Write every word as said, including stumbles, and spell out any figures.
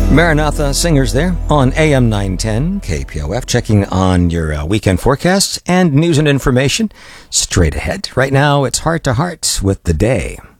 Maranatha Singers there on A M nine ten K P O F, checking on your uh, weekend forecasts and news and information straight ahead. Right now, it's Heart to Heart with The Day.